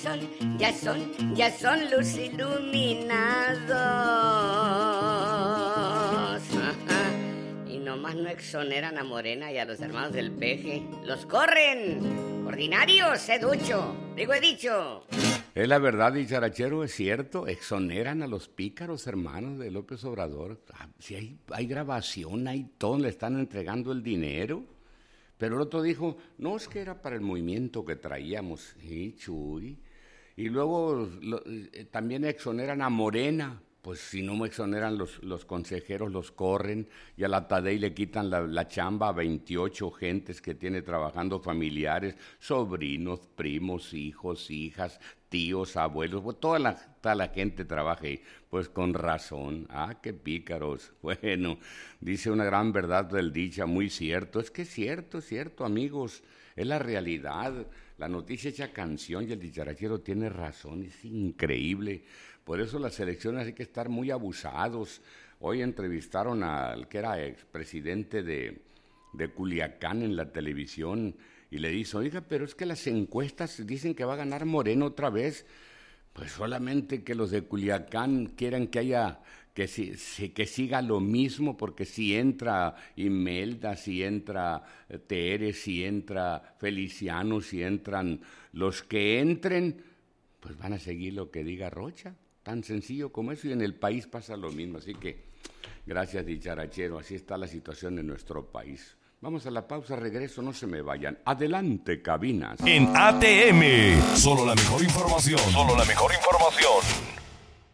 Ya son los iluminados. Y nomás no exoneran a Morena y a los hermanos del Peje. ¡Los corren! ¡Ordinarios, he dicho! Es la verdad, dicharachero, es cierto. Exoneran a los pícaros hermanos de López Obrador. Si hay grabación, hay todo, le están entregando el dinero. Pero el otro dijo, no, es que era para el movimiento que traíamos. Sí, chuy. Y luego también exoneran a Morena. Pues si no me exoneran los consejeros, los corren, y a la Tadei le quitan la chamba a 28 gentes que tiene trabajando, familiares, sobrinos, primos, hijos, hijas, tíos, abuelos, pues toda la gente trabaja ahí. Pues con razón, qué pícaros. Bueno, dice una gran verdad del dicha, muy cierto. Es que es cierto, amigos, es la realidad. La noticia hecha canción y el dicharachero tiene razón, es increíble. Por eso las elecciones hay que estar muy abusados. Hoy entrevistaron al que era expresidente de Culiacán en la televisión y le dice, oiga, pero es que las encuestas dicen que va a ganar Moreno otra vez. Pues solamente que los de Culiacán quieran que siga lo mismo, porque si entra Imelda, si entra Tere, si entra Feliciano, si entran los que entren, pues van a seguir lo que diga Rocha. Tan sencillo como eso, y en el país pasa lo mismo. Así que, gracias, dicharachero, así está la situación en nuestro país. Vamos a la pausa, regreso, no se me vayan. Adelante, cabinas. En ATM, solo la mejor información.